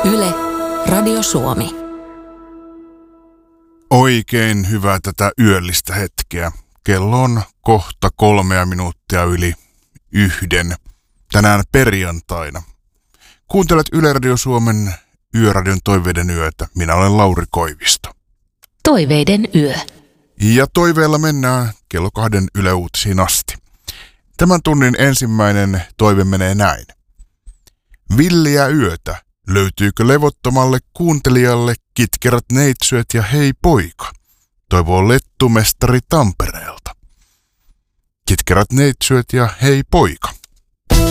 Yle, Radio Suomi. Oikein hyvää tätä yöllistä hetkeä. Kello on kohta 3 minuuttia yli 1. Tänään perjantaina. Kuuntelet Yle Radio Suomen Yöradion Toiveiden yötä. Minä olen Lauri Koivisto. Toiveiden yö. Ja toiveella mennään kello 2 Yle Uutisiin asti. Tämän tunnin ensimmäinen toive menee näin. Villiä yötä. Löytyykö levottomalle kuuntelijalle kitkerät neitsyöt ja hei poika? Toivoo lettumestari Tampereelta. Kitkerät neitsyöt ja hei poika.